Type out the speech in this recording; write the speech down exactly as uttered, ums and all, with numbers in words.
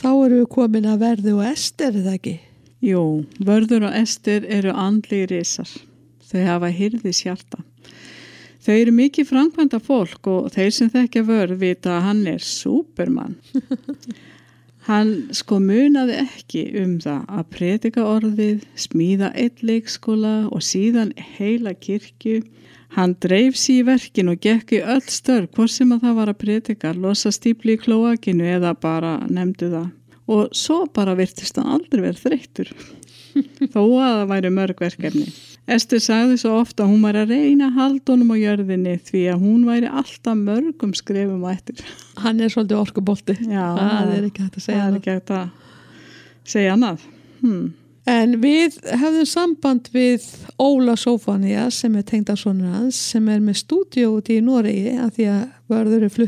Þá eru við komin að Verður og Ester, er það ekki? Jú, Vörður og Ester eru andlegir risar. Þau hafa hirðishjarta. Þau eru mikið framkvæmda fólk og þeir sem þekkja Vörð vita að hann er súpermann. Hann sko munaði ekki um það að predika orðið, smíða einn leikskóla og síðan heila kirkju. Hann dreif sig í verkin og gekk í öll störf, hvort sem að það var að predika, losa stípli í klóakinu eða bara nefndu það. Og svo bara virtist hann aldrei verið þreyttur, þó að það væri mörg verkefni. Ester sagði svo ofta að hún var að reyna að halda honum á jörðinni því að hún væri alltaf mörgum skrefum á eftir. Hann er svolítið orkubolti. Já, það er ekki hægt að segja það er ekki hægt að segja annað. Hmm. En við hefðum samband við Óla Sófónías sem er tengdasonur hans sem er með stúdíó út í Noregi af því að Vörður er flutt